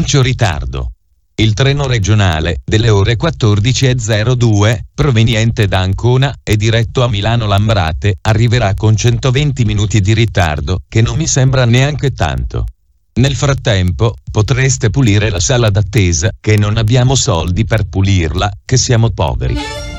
annuncio ritardo. Il treno regionale, delle ore 14:02, proveniente da Ancona e diretto a Milano Lambrate, arriverà con 120 minuti di ritardo, che non mi sembra neanche tanto. Nel frattempo, potreste pulire la sala d'attesa, che non abbiamo soldi per pulirla, che siamo poveri.